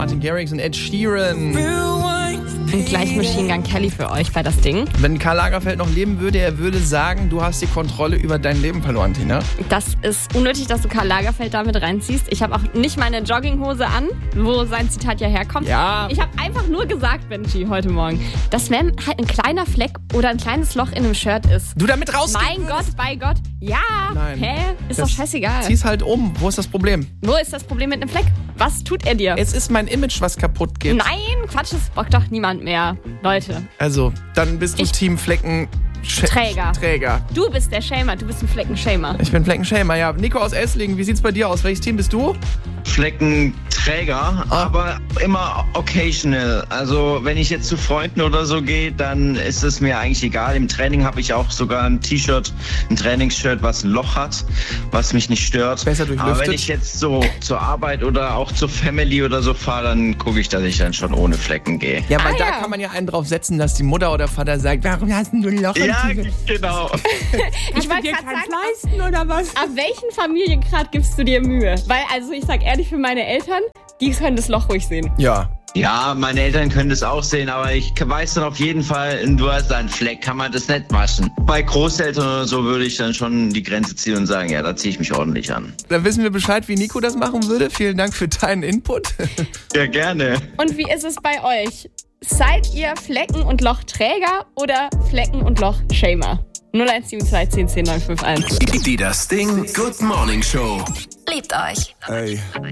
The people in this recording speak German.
Martin Garrix und Ed Sheeran. Und gleich Machine Gun Kelly für euch bei das Ding. Wenn Karl Lagerfeld noch leben würde, er würde sagen, du hast die Kontrolle über dein Leben verloren, Tina. Das ist unnötig, dass du Karl Lagerfeld damit reinziehst. Ich habe auch nicht meine Jogginghose an, wo sein Zitat ja herkommt. Ja. Ich habe einfach nur gesagt, Benji, heute Morgen, dass wenn halt ein kleiner Fleck oder ein kleines Loch in einem Shirt ist. Du damit rausgehst? Mein Gott, bei Gott. Ja. Nein. Hä? Ist doch scheißegal. Zieh's halt um. Wo ist das Problem? Wo ist das Problem mit einem Fleck? Was tut er dir? Es ist mein Image, was kaputt geht. Nein, Quatsch, das bockt doch niemand mehr. Leute. Also, dann bist du Team Flecken... Träger. Du bist der Shamer, du bist ein Fleckenshamer. Ich bin Fleckenshamer, ja. Nico aus Esslingen, wie sieht's bei dir aus? Welches Team bist du? Fleckenträger, aber immer occasional. Also wenn ich jetzt zu Freunden oder so gehe, dann ist es mir eigentlich egal. Im Training habe ich auch sogar ein T-Shirt, ein Trainingsshirt, was ein Loch hat, was mich nicht stört. Besser durchlüftet. Aber wenn ich jetzt so zur Arbeit oder auch zur Family oder so fahre, dann gucke ich, dass ich dann schon ohne Flecken gehe. Ja, weil da kann man ja einen drauf setzen, dass die Mutter oder Vater sagt, warum hast du ein Loch? Ja, genau. Ich wollte gerade sagen, leisten oder was? ab welchen Familiengrad gibst du dir Mühe? Weil, also ich sag ehrlich, für meine Eltern, die können das Loch ruhig sehen. Ja. Ja, meine Eltern können das auch sehen, aber ich weiß dann auf jeden Fall, du hast einen Fleck, kann man das nicht waschen. Bei Großeltern oder so würde ich dann schon die Grenze ziehen und sagen, ja, da ziehe ich mich ordentlich an. Dann wissen wir Bescheid, wie Nico das machen würde. Vielen Dank für deinen Input. Ja, gerne. Und wie ist es bei euch? Seid ihr Flecken- und Lochträger oder Flecken- und Lochshamer? 0172 10 10 951. Die Das Ding Good Morning Show. Liebt euch. Hey.